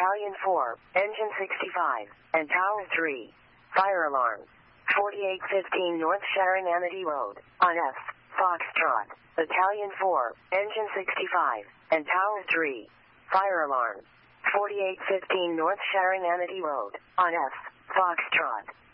Battalion 4, Engine 65, and Tower 3. Fire alarm. 4815 North Sharon Amity Road, on F. Foxtrot. Battalion 4, Engine 65, and Tower 3. Fire alarm. 4815 North Sharon Amity Road, on F. Foxtrot.